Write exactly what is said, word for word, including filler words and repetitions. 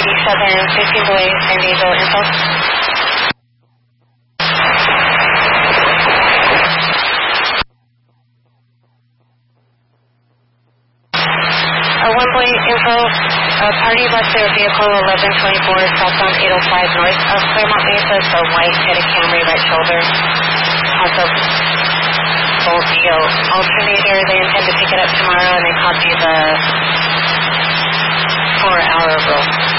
eighty-seven, fifteen Boy, San Diego, info. Uh, one Boy, info. Uh, party left their vehicle eleven twenty-four southbound eight oh five north of Claremont Mesa. It's a white headed Camry, right shoulder. Also, full D O alternator. They intend to pick it up tomorrow, and they copy the four hour rule.